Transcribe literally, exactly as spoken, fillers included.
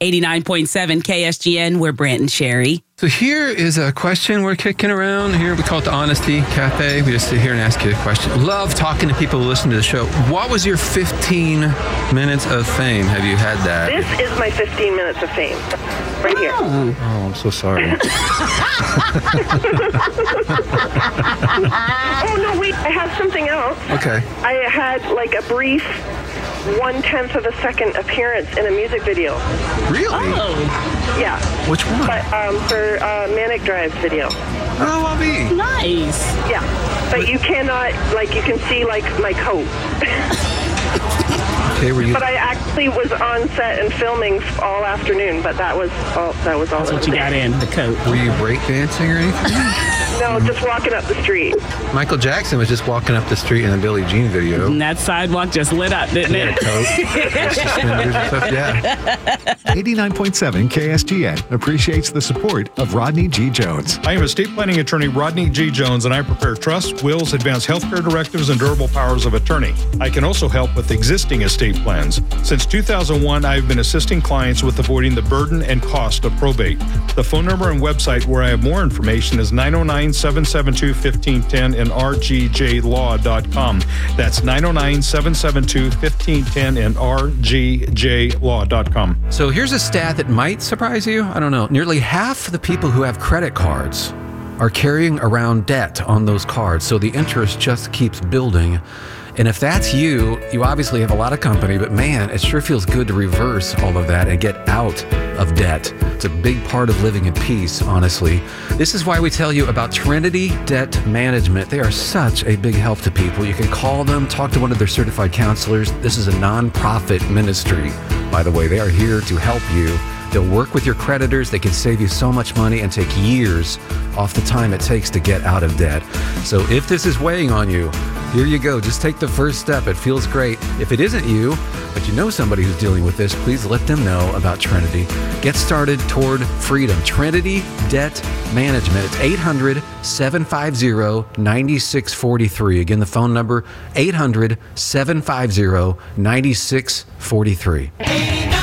eighty-nine point seven K S G N, we're Brant and Sherry. So here is a question we're kicking around here. We call it the Honesty Cafe. We just sit here and ask you a question. Love talking to people who listen to the show. What was your fifteen minutes of fame? Have you had that? This is my fifteen minutes of fame. Right here. Oh, oh I'm so sorry. Oh, no, wait. I have something else. Okay. I had like a brief one-tenth of a second appearance in a music video. Really? Oh, Yeah. Which one? But um, for uh, Manic Drive video. Oh, Bobby. nice. Yeah. But you cannot, like, you can see, like, my coat. Okay, were you? But I actually was on set and filming all afternoon, but that was all, that was all. That's what you got in, the coat. Were you breakdancing or anything? No, just walking up the street. Michael Jackson was just walking up the street in a Billie Jean video. And that sidewalk just lit up, didn't He had a it? coat, suspenders and stuff. Yeah. eighty-nine point seven K S G N appreciates the support of Rodney G. Jones. I am estate planning attorney Rodney G. Jones, and I prepare trusts, wills, advance healthcare directives, and durable powers of attorney. I can also help with existing estate plans. Since two thousand one, I have been assisting clients with avoiding the burden and cost of probate. The phone number and website where I have more information is nine oh nine, seven seven two, one five one zero and r g j law dot com. That's nine oh nine, seven seven two, one five one zero and r g j law dot com. So here's a stat that might surprise you. I don't know. Nearly half the people who have credit cards are carrying around debt on those cards. So the interest just keeps building. And if that's you, you obviously have a lot of company, but man, it sure feels good to reverse all of that and get out of debt. It's a big part of living in peace, honestly. This is why we tell you about Trinity Debt Management. They are such a big help to people. You can call them, talk to one of their certified counselors. This is a nonprofit ministry, by the way. They are here to help you. They'll work with your creditors. They can save you so much money and take years off the time it takes to get out of debt. So if this is weighing on you, here you go. Just take the first step. It feels great. If it isn't you, but you know somebody who's dealing with this, please let them know about Trinity. Get started toward freedom. Trinity Debt Management. It's eight hundred, seven five zero, nine six four three. Again, the phone number, eight hundred, seven five zero, nine six four three.